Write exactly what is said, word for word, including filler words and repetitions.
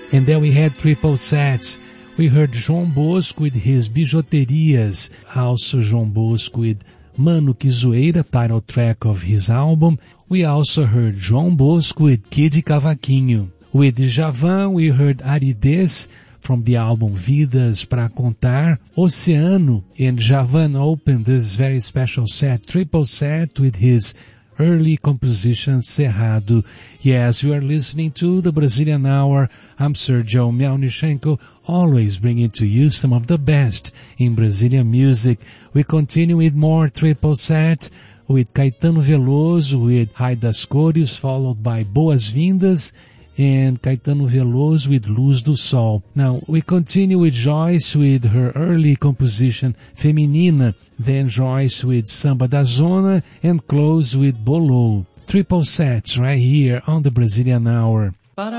And then we had triple sets. We heard João Bosco with his Bijuterias, also João Bosco with Mano Que Zoeira, title track of his album. We also heard João Bosco with Kid Cavaquinho. With Djavan, we heard Aridez from the album Vidas Pra Contar, Oceano, and Djavan opened this very special set, triple set, with his early composition Cerrado. Yes, you are listening to the Brazilian Hour. I'm Sergio Melnichenko, always bringing to you some of the best in Brazilian music. We continue with more triple set with Caetano Veloso with Raio das Cores, followed by Boas-Vindas, and Caetano Veloso with Luz do Sol. Now, we continue with Joyce with her early composition Feminina, then Joyce with Samba da Zona, and close with Bolô. Triple sets right here on the Brazilian Hour.